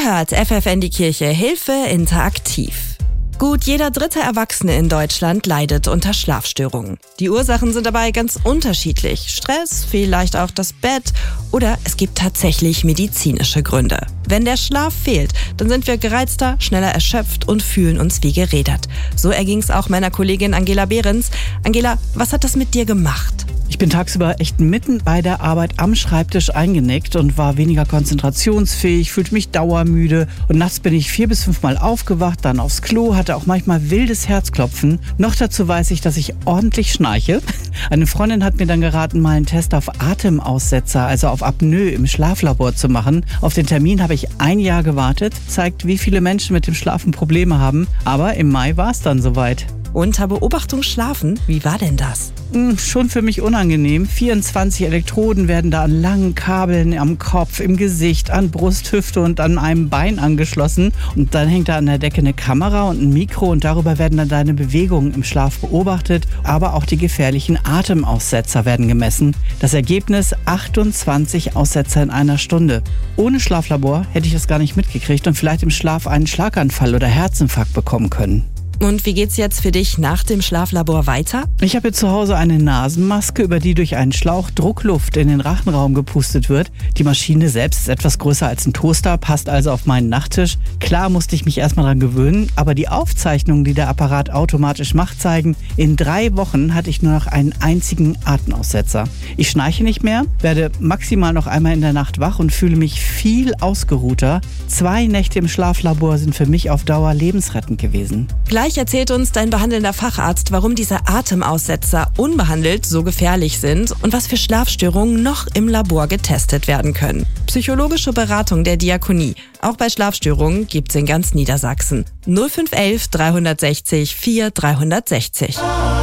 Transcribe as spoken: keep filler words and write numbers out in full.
hört F F N die Kirche Hilfe interaktiv. Gut jeder dritte Erwachsene in Deutschland leidet unter Schlafstörungen. Die Ursachen sind dabei ganz unterschiedlich. Stress, vielleicht auch das Bett oder es gibt tatsächlich medizinische Gründe. Wenn der Schlaf fehlt, dann sind wir gereizter, schneller erschöpft und fühlen uns wie gerädert. So erging es auch meiner Kollegin Angela Behrens. Angela, was hat das mit dir gemacht? Ich bin tagsüber echt mitten bei der Arbeit am Schreibtisch eingenickt und war weniger konzentrationsfähig, fühlte mich dauermüde und nachts bin ich vier bis fünfmal aufgewacht, dann aufs Klo, hatte auch manchmal wildes Herzklopfen. Noch dazu weiß ich, dass ich ordentlich schnarche. Eine Freundin hat mir dann geraten, mal einen Test auf Atemaussetzer, also auf Apnoe im Schlaflabor zu machen. Auf den Termin habe ich ein Jahr gewartet, zeigt, wie viele Menschen mit dem Schlafen Probleme haben, aber im Mai war es dann soweit. Unter Beobachtung schlafen, wie war denn das? Hm, schon für mich unangenehm. vierundzwanzig Elektroden werden da an langen Kabeln am Kopf, im Gesicht, an Brust, Hüfte und an einem Bein angeschlossen. Und dann hängt da an der Decke eine Kamera und ein Mikro und darüber werden dann deine Bewegungen im Schlaf beobachtet. Aber auch die gefährlichen Atemaussetzer werden gemessen. Das Ergebnis achtundzwanzig Aussetzer in einer Stunde. Ohne Schlaflabor hätte ich das gar nicht mitgekriegt und vielleicht im Schlaf einen Schlaganfall oder Herzinfarkt bekommen können. Und wie geht's jetzt für dich nach dem Schlaflabor weiter? Ich habe zu Hause eine Nasenmaske, über die durch einen Schlauch Druckluft in den Rachenraum gepustet wird. Die Maschine selbst ist etwas größer als ein Toaster, passt also auf meinen Nachttisch. Klar musste ich mich erstmal dran gewöhnen, aber die Aufzeichnungen, die der Apparat automatisch macht, zeigen, in drei Wochen hatte ich nur noch einen einzigen Atemaussetzer. Ich schnarche nicht mehr, werde maximal noch einmal in der Nacht wach und fühle mich viel ausgeruhter. Zwei Nächte im Schlaflabor sind für mich auf Dauer lebensrettend gewesen. Gleich erzählt uns dein behandelnder Facharzt, warum diese Atemaussetzer unbehandelt so gefährlich sind und was für Schlafstörungen noch im Labor getestet werden können. Psychologische Beratung der Diakonie. Auch bei Schlafstörungen gibt's in ganz Niedersachsen. null fünf eins eins, drei sechs null, vier drei sechs null.